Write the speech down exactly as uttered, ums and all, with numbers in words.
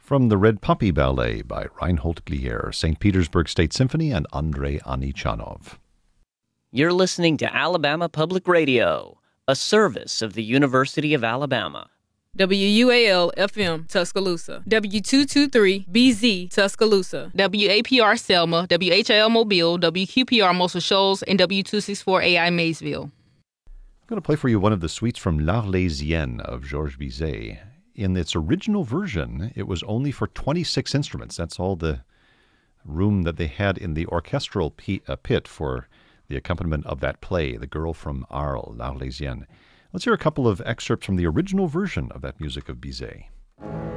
From the Red Poppy Ballet by Reinhold Glier, Saint Petersburg State Symphony, and Andrei Anichanov. You're listening to Alabama Public Radio, a service of the University of Alabama. W U A L F M Tuscaloosa, W two twenty-three B Z Tuscaloosa, W A P R Selma, W H L Mobile, W Q P R Muscle Shoals, and W two sixty-four A I Maysville. I'm going to play for you one of the suites from L'Arlésienne of Georges Bizet. In its original version, it was only for twenty-six instruments. That's all the room that they had in the orchestral p- uh, pit for the accompaniment of that play, The Girl from Arles, L'Arlésienne. Let's hear a couple of excerpts from the original version of that music of Bizet.